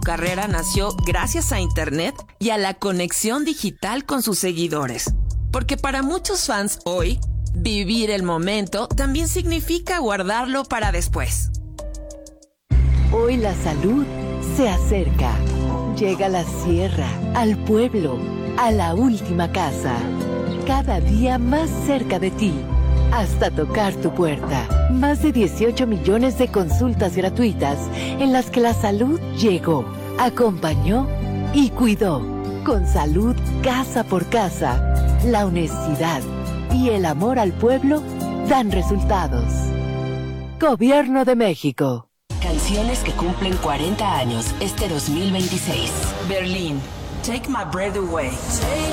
carrera nació gracias a Internet y a la conexión digital con sus seguidores. Porque para muchos fans hoy, vivir el momento también significa guardarlo para después. Hoy la salud se acerca. Llega a la sierra, al pueblo, a la última casa. Cada día más cerca de ti, hasta tocar tu puerta. Más de 18 millones de consultas gratuitas en las que la salud llegó, acompañó y cuidó. Con salud casa por casa, la honestidad y el amor al pueblo dan resultados. Gobierno de México. Canciones que cumplen 40 años este 2026. Berlín, Take My Breath Away.